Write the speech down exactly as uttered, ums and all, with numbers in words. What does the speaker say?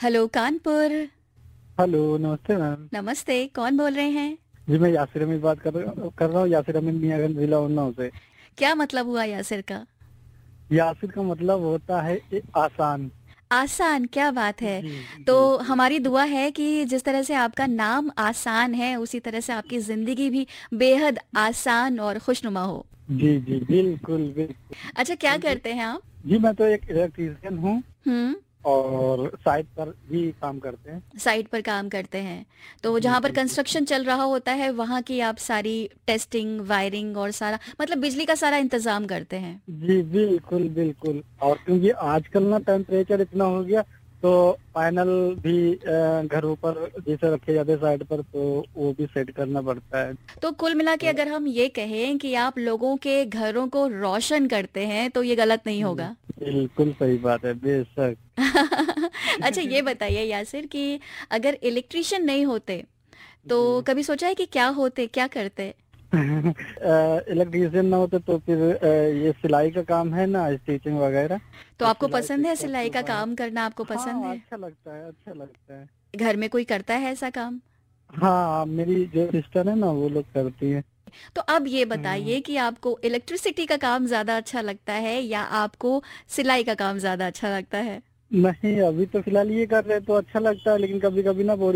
Hello Kanpur. Hello, नमस्ते ma'am. नमस्ते, कौन बोल रहे हैं? जी, मैं यासिर अमीन बात कर रहा कर रहा हूँ, यासिर अमीन मियाँगंज, जिला उन्नाव से। क्या मतलब हुआ यासिर का? यासिर का मतलब होता है ए, आसान। आसान, क्या बात है। जी तो जी जी। हमारी दुआ है कि जिस तरह से आपका नाम आसान है उसी तरह से आपकी जिंदगी भी बेहद आसान और खुशनुमा हो। जी जी, बिल्कुल बिल्कुल। अच्छा, क्या क्योंकि करते हैं आप? जी, मैं तो एक इलेक्ट्रीशियन हूँ हम्म। और साइट पर भी काम करते हैं। साइट पर काम करते हैं, तो जी जहाँ पर बिल्कुल। कंस्ट्रक्शन चल रहा होता है वहाँ की आप सारी टेस्टिंग, वायरिंग और सारा मतलब बिजली का सारा इंतजाम करते हैं। जी बिल्कुल बिल्कुल। और क्योंकि आजकल ना टेम्परेचर इतना हो गया, तो पैनल भी अ, घरों पर जैसे रखे जाते हैं साइड पर, तो वो भी सेट करना पड़ता है। तो कुल मिला के तो अगर हम ये कहें कि आप लोगों के घरों को रोशन करते हैं तो ये गलत नहीं जी, होगा। बिल्कुल सही बात है, बेशक। अच्छा, ये बताइए यासिर कि अगर इलेक्ट्रिशियन नहीं होते तो जी। कभी सोचा है कि क्या होते, क्या करते? इलेक्ट्रीशियन ना होते तो फिर अ, ये सिलाई का काम है ना, स्टिचिंग वगैरह, तो तो आपको सिलाई पसंद है सीखता सिलाई तो का बाहर। काम करना? आपको पसंद हाँ, है? अच्छा लगता है, अच्छा लगता है। घर में कोई करता है ऐसा काम? हाँ, मेरी जो सिस्टर है ना, वो लोग करती है। तो अब ये हम्म, बताइए कि आपको इलेक्ट्रिसिटी का काम ज्यादा अच्छा लगता है या आपको सिलाई का काम ज्यादा अच्छा लगता है? नहीं, अभी तो फिलहाल ये कर रहे हैं तो अच्छा लगता है, लेकिन कभी कभी ना बोरिंग